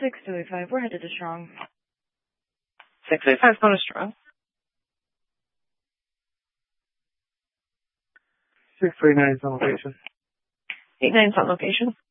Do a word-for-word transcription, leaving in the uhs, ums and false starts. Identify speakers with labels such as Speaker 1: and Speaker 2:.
Speaker 1: six two eight five, we're headed to Strong.
Speaker 2: six eight five, going to Strong.
Speaker 3: six three nine is on location.
Speaker 2: eight nine's on location.